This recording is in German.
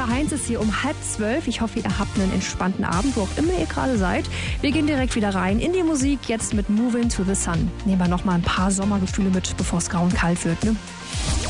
Oliver Heinz ist hier um 11:30. Ich hoffe, ihr habt einen entspannten Abend, wo auch immer ihr gerade seid. Wir gehen direkt wieder rein in die Musik, jetzt mit Moving to the Sun. Nehmen wir noch mal ein paar Sommergefühle mit, bevor es grau und kalt wird, ne?